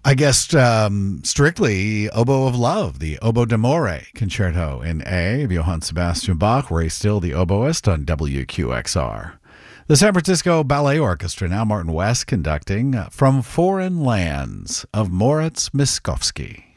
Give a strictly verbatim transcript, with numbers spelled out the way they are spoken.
I guess um, strictly Oboe of Love, the Oboe d'Amore Concerto in A of Johann Sebastian Bach, where he's still the oboist on W Q X R. The San Francisco Ballet Orchestra, now Martin West conducting From Foreign Lands of Moritz Miskovsky.